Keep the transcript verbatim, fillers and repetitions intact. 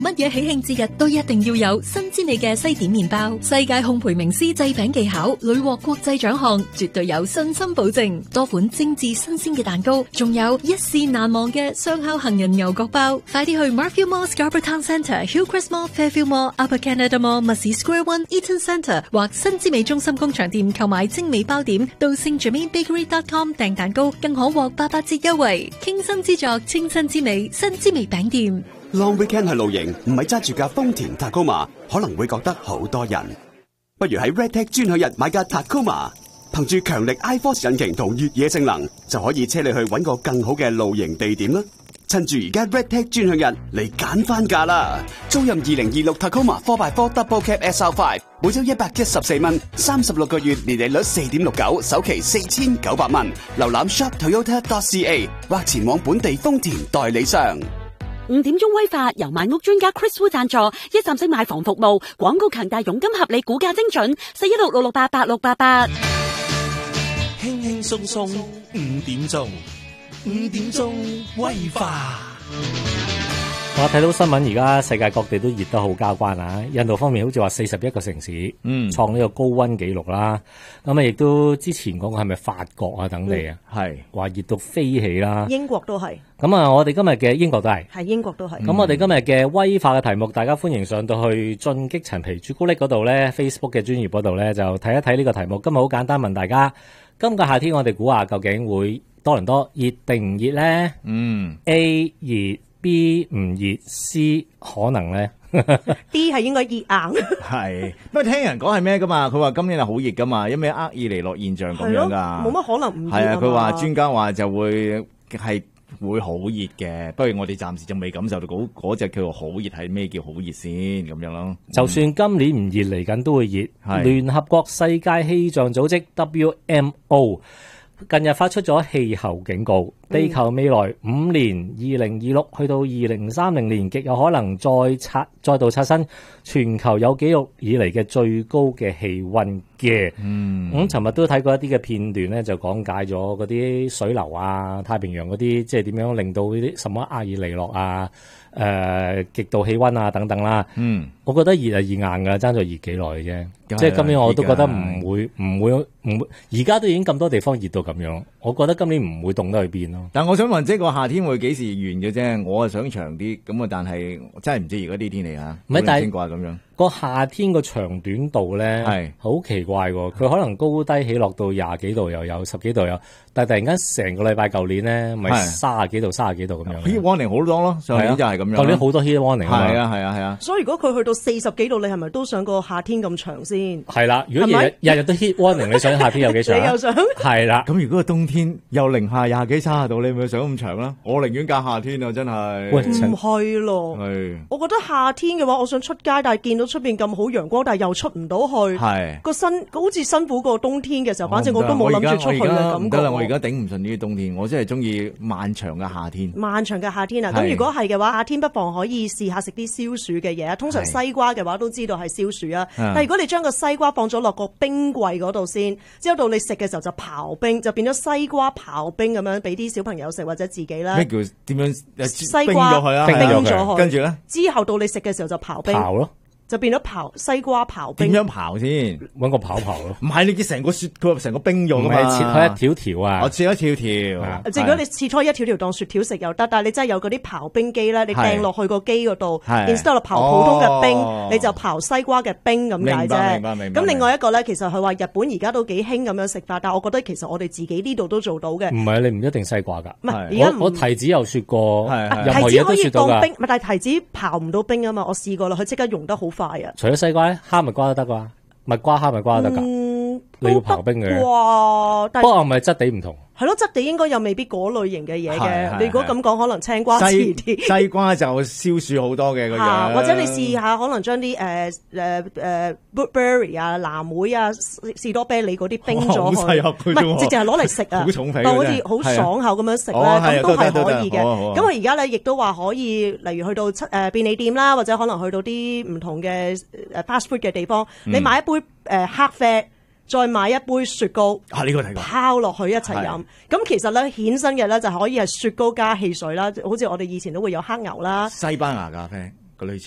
乜嘢喜慶節日都一定要有新之味嘅西點麵包，世界烘焙名師製餅技巧，屢獲國際獎項，絕對有信心保證。多款精緻新鮮嘅蛋糕，仲有一試難忘嘅雙烤杏仁牛角包。快啲去 Marfield Mall Scarborough Town Centre、Hillcrest Mall、Fairfield Mall、Upper Canada Mall、Mussey Square One、Eaton Centre 或新之味中心工場店購買精美包點，到 Saint Germain Bakery dot com 訂蛋糕，更可獲八八折優惠。傾心之作，清新之味，新之味餅店。 Long weekend 去露營，唔係揸住架豐田 Tacoma， 可能會覺得好多人。不如喺 Redtech 專享日買架 Tacoma， 憑住強力 iForce 引擎同越野性能，就可以車你去搵個更好嘅露營地點啦。趁住而家 Redtech 專享日嚟揀翻價啦！租任二零二六 Tacoma 四 by 四 Double Cab S R 五， 每周一百一十四蚊，三十六個月年利率四點六九，首期四千九百蚊。瀏覽 shop toyota dot c a 或前往本地豐田代理商。 五點鐘威發由買屋專家 Chris Wu 贊助，一站式買房服務，廣告強大，佣金合理，估價精準，四一六六六八八六八八。 輕輕鬆鬆五點鐘，五點鐘威化。 我睇到新聞，而家世界各地都熱得好交關啊！印度方面好似話四十一個城市，嗯，創呢個高溫紀錄啦。咁啊，亦都之前講過係咪法國啊等地啊，係話熱到飛起啦。 英國都係。咁啊，我哋今日嘅英國都係， 係英國都係。 咁、嗯、我哋今日嘅威化嘅題目，大家歡迎上到去進擊陳皮朱古力嗰度咧 ，Facebook 嘅專頁嗰度咧就睇一睇呢個題目。今日好簡單，問大家，今個夏天我哋估下究竟會多倫多熱定唔熱咧？嗯 ，A 熱。B 唔熱 ，C 可能咧 ，D 係應該熱硬。 係，不過聽人講係咩噶嘛？佢話今年係好熱噶嘛，因為厄爾尼諾現象咁樣噶， 冇乜可能唔熱。 係啊，佢話專家話就會係會好熱嘅，不過我哋暫時就未感受到嗰嗰隻叫做好熱係咩叫好熱先咁樣咯。 就算今年唔熱，嚟緊都會熱。聯合國世界氣象組織 W M O 近日發出咗氣候警告，地球未來五年二零二六去到二零三零年極有可能再刷再度刷新全球有紀錄以嚟嘅最高嘅氣溫嘅。嗯，咁尋日都睇過一啲嘅片段咧，就講解咗嗰啲水流啊、太平洋嗰啲，即係點樣令到呢啲什麼厄爾尼諾啊、誒、呃、極度氣溫啊等等啦。嗯，我覺得熱係熱硬㗎，爭在熱幾耐嘅啫。即係今年我都覺得唔會唔會唔會，而家都已經咁多地方熱到咁樣，我覺得今年唔會凍得去邊咯。 但我想問，即係個夏天會幾時完嘅啫？我係想長啲，咁啊，但係真係唔知而家啲天氣啊，唔係但係怪咁樣。 個夏天個長短度咧係好奇怪喎，佢可能高低起落到廿幾度又有，十幾度有，但係突然間成個禮拜舊年咧咪卅幾度、卅幾度咁樣。 heat warning 好多咯，上年就係咁樣。 舊年好多 heat warning 啊嘛。 係啊係啊係啊。 所以如果佢去到四十幾度，你係咪都想個夏天咁長先？ 係啦，如果日日日日都 heat warning，你想夏天有幾長？ 你又想？ 係啦。 咁如果個冬天又零下廿幾、卅度，你咪想咁長啦？我寧願揀夏天啊，真係。 喂，唔係咯。 係。 我覺得夏天嘅話，我想出街，但係見到出邊咁好陽光，但係又出唔到去。係。個辛好似辛苦過冬天嘅時候，反正我都冇諗住出去嘅感覺。 唔得啦，我而家頂唔順呢啲冬天，我真係中意漫長嘅夏天。 漫長嘅夏天啊！咁如果係嘅話，夏天不妨可以試下食啲消暑嘅嘢啊。通常西瓜嘅話都知道係消暑啊。但係如果你將個西瓜放咗落個冰櫃嗰度先，之後到你食嘅時候就刨冰，就變咗西瓜刨冰咁樣俾啲小朋友食或者自己啦。 咩叫點樣？ 西瓜冰咗佢啊， 冰咗佢， 跟住咧， 之後到你食嘅時候就刨冰。 刨咯。 就變咗刨西瓜刨冰。 點樣刨先？ 搵個刨刨咯。 唔係你見成個雪，佢成個冰用啊嘛。 切開一條條啊。 我切一條條。 即係如果你切開一條條當雪條食又得，但係你真係有嗰啲刨冰機咧，你掟落去個機嗰度，instead of 刨普通嘅冰，你就刨西瓜嘅冰咁解啫。 明白明白。 咁另外一個咧，其實佢話日本而家都幾興咁樣食法，但係我覺得其實我哋自己呢度都做到嘅。 唔係你唔一定西瓜㗎。 唔係而家我提子又雪過，任何提子嘢都雪到㗎。 可以當冰，但係提子刨唔到冰啊嘛，我試過啦，佢即刻溶得好快啊。 除咗西瓜。蝦蜜瓜都得啩，蜜瓜蝦蜜瓜都得噶，嗯、你要刨冰嘅。 哇！ 不過係咪質地唔同？ 係咯，質地應該又未必嗰類型嘅嘢嘅。你如果咁講，可能青瓜遲啲。 西瓜就消暑好多嘅個樣。 或者你試下，可能將啲誒誒誒 blueberry 啊、藍莓啊、士多啤梨嗰啲冰咗佢，唔係直接係攞嚟食啊， 好重皮， 當好似好爽口咁樣食咧，咁都係可以嘅。咁佢而家咧亦都話可以，例如去到七誒便利店啦，或者可能去到啲唔同嘅誒 fast food 嘅地方，你買一杯誒黑啡。再買一杯雪糕， 啊呢個睇過， 拋落去一齊飲。咁其實咧衍生嘅咧就可以係雪糕加汽水啦，好似我哋以前都會有黑牛啦。 西班牙咖啡個類似